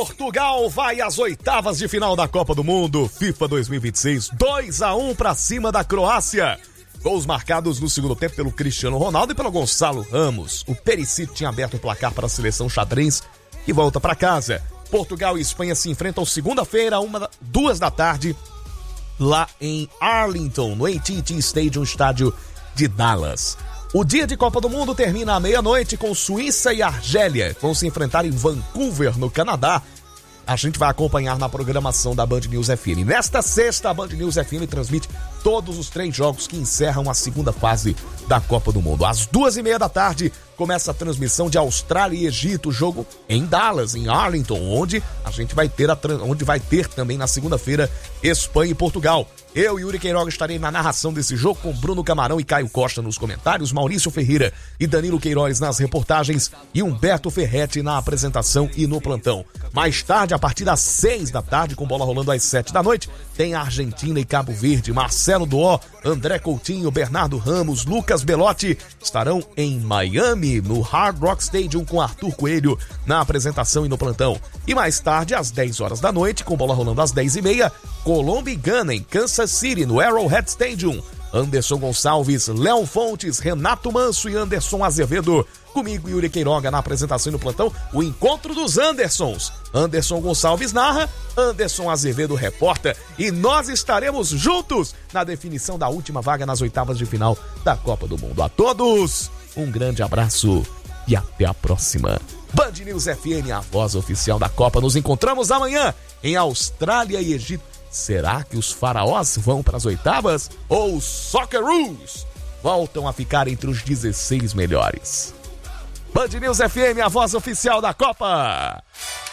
Portugal vai às oitavas de final da Copa do Mundo FIFA 2026, 2-1 pra cima da Croácia. Gols marcados no segundo tempo pelo Cristiano Ronaldo e pelo Gonçalo Ramos. O Perisic tinha aberto o placar para a seleção xadrez que volta para casa. Portugal e Espanha se enfrentam segunda-feira, 2 da tarde, lá em Arlington, no AT&T Stadium, estádio de Dallas. O dia de Copa do Mundo termina à meia-noite com Suíça e Argélia. Vão se enfrentar em Vancouver, no Canadá. A gente vai acompanhar na programação da Band News FM. Nesta sexta, a Band News FM transmite todos os 3 jogos que encerram a segunda fase da Copa do Mundo. Às 2h30 da tarde, começa a transmissão de Austrália e Egito, jogo em Dallas, em Arlington, onde a gente vai ter também na segunda-feira Espanha e Portugal. Eu, Yuri Queiroga, estarei na narração desse jogo com Bruno Camarão e Caio Costa nos comentários, Maurício Ferreira e Danilo Queiroz nas reportagens e Humberto Ferretti na apresentação e no plantão. Mais tarde, a partir das 6 da tarde, com bola rolando às 7 da noite, tem Argentina e Cabo Verde. Marcelo Doó, André Coutinho, Bernardo Ramos, Lucas Belotti estarão em Miami, no Hard Rock Stadium, com Arthur Coelho na apresentação e no plantão. E mais tarde, às 10 horas da noite, com bola rolando às 10h30, Colômbia e Gana em Kansas City, no Arrowhead Stadium. Anderson Gonçalves, Léo Fontes, Renato Manso e Anderson Azevedo. Comigo, Yuri Queiroga, na apresentação e no plantão, o encontro dos Andersons. Anderson Gonçalves narra, Anderson Azevedo reporta e nós estaremos juntos na definição da última vaga nas oitavas de final da Copa do Mundo. A todos, um grande abraço e até a próxima. Band News FM, a voz oficial da Copa. Nos encontramos amanhã em Austrália e Egito. Será que os faraós vão para as oitavas? Ou os Socceroos voltam a ficar entre os 16 melhores? Band News FM, a voz oficial da Copa.